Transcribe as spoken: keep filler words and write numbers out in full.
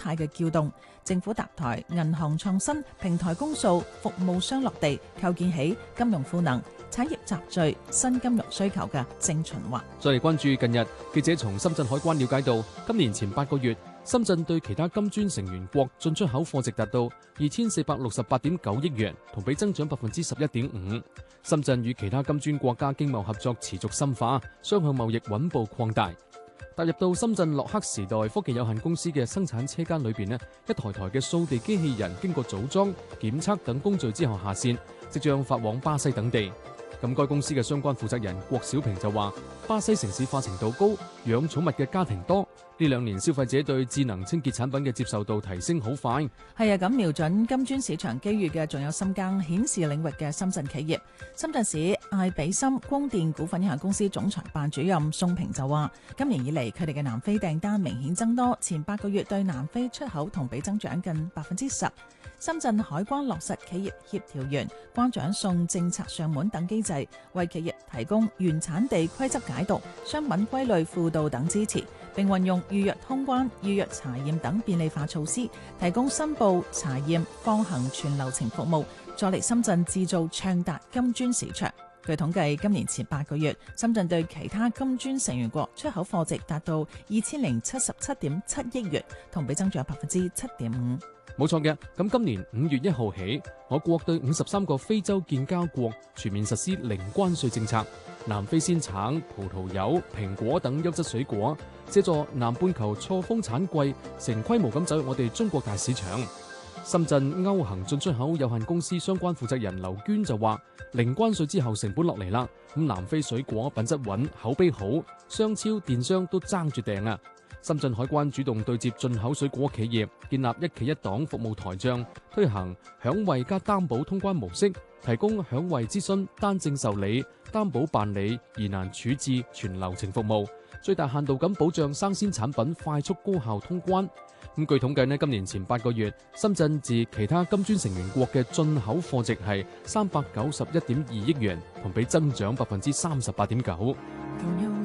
態嘅撬動，政府搭台、銀行創新、平台公訴、服務商落地，構建起金融賦能、產業集聚、新金融需求嘅正循環。 再嚟關注近日，記者從深圳海關了解到，今年前八個月，深圳對其他金磚成員國進出口貨值達到二千四百六十八點九億元，同比增長百分之十一點五。深圳與其他金磚國家經貿合作持續深化，雙向貿易穩步擴大。踏入到深圳洛克時代科技有限公司嘅生產車間裏邊呢，一台台嘅掃地機器人經過組裝、檢測等工序之後下線，即將發往巴西等地。咁該公司嘅相關負責人郭小平就話：巴西城市化程度高，養寵物嘅家庭多，呢兩年消費者對智能清潔產品嘅接受度提升好快。 係啊，咁瞄準金磚市場機遇嘅，仲有深耕顯示領域嘅深圳企業。深圳市艾比森光電股份有限公司總裁辦主任宋平就話：今年以嚟佢哋嘅南非訂單明顯增多，前八個月對南非出口同比增長近百分之十。深圳海關落實企業協調員、關長送政策上門等機制，為企業提供原產地規則解讀、商品歸類輔導等支持，並運用預約通關、預約查驗等便利化措施，提供申報、查驗、放行全流程服務，助力深圳製造暢達金磚市場。據統計，今年前八個月，深圳對其他金磚成員國出口貨值達到二千零七十七點七億元，同比增長百分之七點五。 冇錯嘅，咁今年五月一號起，我國對五十三個非洲建交國全面實施零關稅政策。南非鮮橙、葡萄柚、蘋果等優質水果，借助南半球錯峰產季，成規模咁走入我哋中國大市場。深圳歐行進出口有限公司相關負責人劉娟就話：零關稅之後成本落嚟啦，咁南非水果品質穩、口碑好，商超、電商都爭住訂啊！深圳海關主動對接進口水果企業，建立一企一檔服務台帳，推行享惠加擔保通關模式，提供享惠諮詢、單證受理、擔保辦理、疑難處置全流程服務，最大限度咁保障生鮮產品快速高效通關。咁據統計呢，今年前八個月，深圳自其他金磚成員國嘅進口貨值係三百九十一點二億元，同比增長百分之三十八點九。